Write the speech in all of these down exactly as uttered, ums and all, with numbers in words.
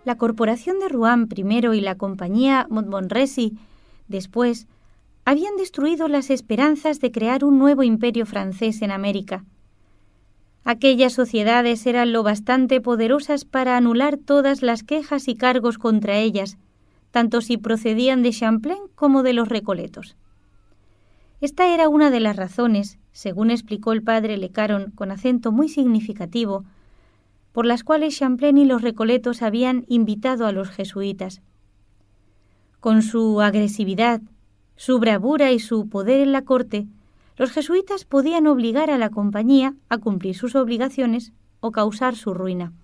La Corporación de Rouen primero y la Compañía Montmorency después habían destruido las esperanzas de crear un nuevo imperio francés en América. Aquellas sociedades eran lo bastante poderosas para anular todas las quejas y cargos contra ellas, tanto si procedían de Champlain como de los Recoletos. Esta era una de las razones, según explicó el padre Le Caron con acento muy significativo, por las cuales Champlain y los Recoletos habían invitado a los jesuitas. Con su agresividad, su bravura y su poder en la corte, los jesuitas podían obligar a la compañía a cumplir sus obligaciones o causar su ruina.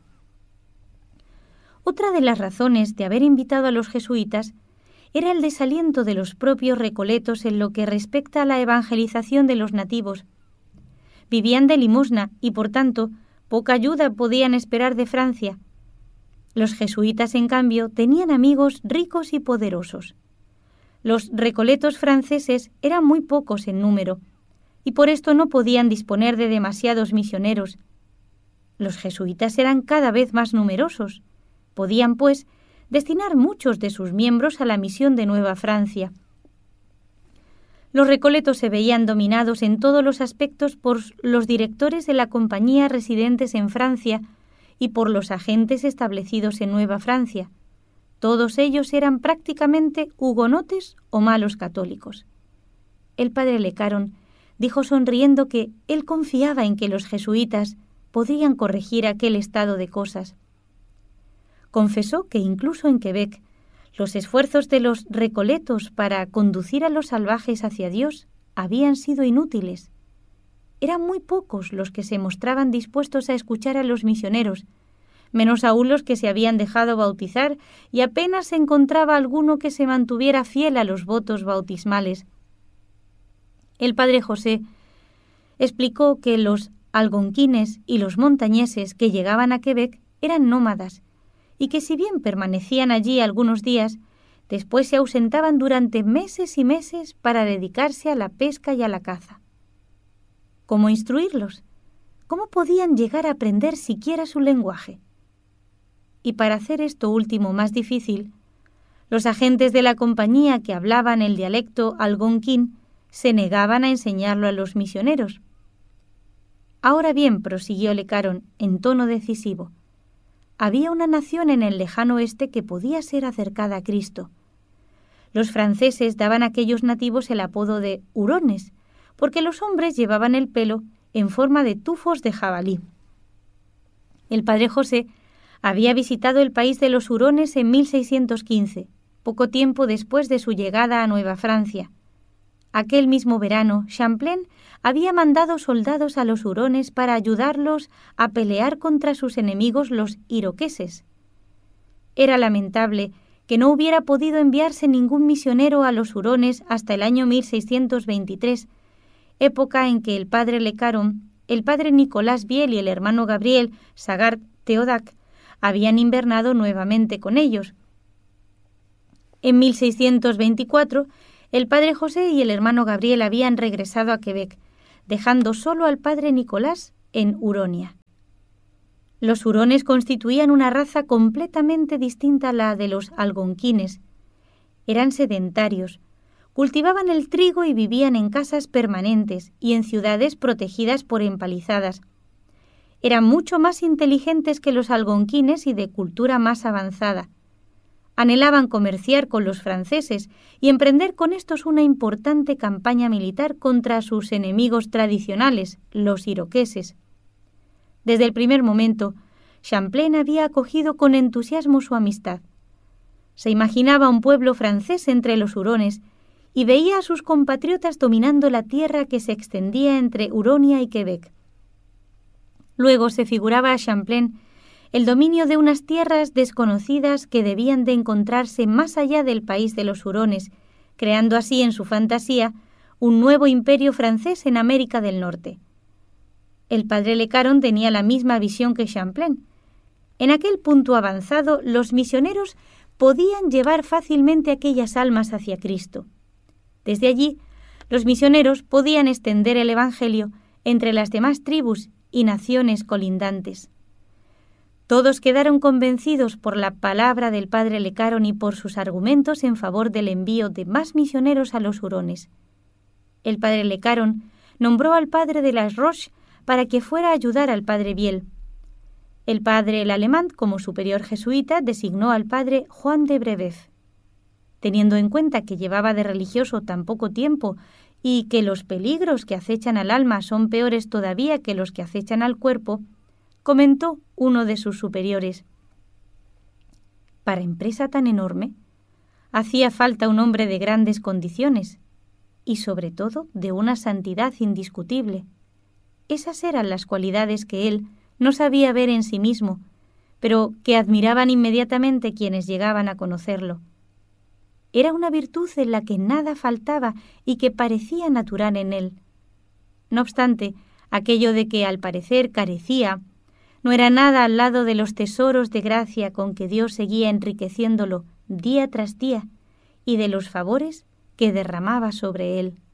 Otra de las razones de haber invitado a los jesuitas era el desaliento de los propios Recoletos en lo que respecta a la evangelización de los nativos. Vivían de limosna y, por tanto, poca ayuda podían esperar de Francia. Los jesuitas, en cambio, tenían amigos ricos y poderosos. Los Recoletos franceses eran muy pocos en número, y por esto no podían disponer de demasiados misioneros. Los jesuitas eran cada vez más numerosos. Podían, pues, destinar muchos de sus miembros a la misión de Nueva Francia. Los Recoletos se veían dominados en todos los aspectos por los directores de la compañía residentes en Francia y por los agentes establecidos en Nueva Francia. Todos ellos eran prácticamente hugonotes o malos católicos. El padre Le Caron dijo sonriendo que él confiaba en que los jesuitas podrían corregir aquel estado de cosas. Confesó que incluso en Quebec los esfuerzos de los Recoletos para conducir a los salvajes hacia Dios habían sido inútiles. Eran muy pocos los que se mostraban dispuestos a escuchar a los misioneros, menos aún los que se habían dejado bautizar, y apenas se encontraba alguno que se mantuviera fiel a los votos bautismales. El padre José explicó que los algonquines y los montañeses que llegaban a Quebec eran nómadas, y que si bien permanecían allí algunos días, después se ausentaban durante meses y meses para dedicarse a la pesca y a la caza. ¿Cómo instruirlos? ¿Cómo podían llegar a aprender siquiera su lenguaje? Y para hacer esto último más difícil, los agentes de la compañía que hablaban el dialecto algonquín se negaban a enseñarlo a los misioneros. Ahora bien, prosiguió Le Caron en tono decisivo, había una nación en el lejano oeste que podía ser acercada a Cristo. Los franceses daban a aquellos nativos el apodo de hurones, porque los hombres llevaban el pelo en forma de tufos de jabalí. El padre José había visitado el país de los hurones en mil seiscientos quince, poco tiempo después de su llegada a Nueva Francia. Aquel mismo verano, Champlain había mandado soldados a los hurones para ayudarlos a pelear contra sus enemigos los iroqueses. Era lamentable que no hubiera podido enviarse ningún misionero a los hurones hasta el año mil seiscientos veintitrés, época en que el padre Le Caron, el padre Nicolas Viel y el hermano Gabriel Sagard Theodac habían invernado nuevamente con ellos. En mil seiscientos veinticuatro, el padre José y el hermano Gabriel habían regresado a Quebec, dejando solo al padre Nicolás en Huronia. Los hurones constituían una raza completamente distinta a la de los algonquines. Eran sedentarios, cultivaban el trigo y vivían en casas permanentes y en ciudades protegidas por empalizadas. Eran mucho más inteligentes que los algonquines y de cultura más avanzada. Anhelaban comerciar con los franceses y emprender con estos una importante campaña militar contra sus enemigos tradicionales, los iroqueses. Desde el primer momento, Champlain había acogido con entusiasmo su amistad. Se imaginaba un pueblo francés entre los hurones y veía a sus compatriotas dominando la tierra que se extendía entre Huronia y Quebec. Luego se figuraba a Champlain el dominio de unas tierras desconocidas que debían de encontrarse más allá del país de los hurones, creando así en su fantasía un nuevo imperio francés en América del Norte. El padre Le Caron tenía la misma visión que Champlain. En aquel punto avanzado, los misioneros podían llevar fácilmente aquellas almas hacia Cristo. Desde allí, los misioneros podían extender el Evangelio entre las demás tribus y naciones colindantes. Todos quedaron convencidos por la palabra del padre Lecaron y por sus argumentos en favor del envío de más misioneros a los hurones. El padre Lecaron nombró al padre de las Roches para que fuera a ayudar al padre Biel. El padre el alemán, como superior jesuita, designó al padre Juan de Brebeuf. Teniendo en cuenta que llevaba de religioso tan poco tiempo y que los peligros que acechan al alma son peores todavía que los que acechan al cuerpo, comentó uno de sus superiores: para empresa tan enorme, hacía falta un hombre de grandes condiciones y sobre todo de una santidad indiscutible. Esas eran las cualidades que él no sabía ver en sí mismo, pero que admiraban inmediatamente quienes llegaban a conocerlo. Era una virtud en la que nada faltaba y que parecía natural en él. No obstante, aquello de que al parecer carecía no era nada al lado de los tesoros de gracia con que Dios seguía enriqueciéndolo día tras día y de los favores que derramaba sobre él.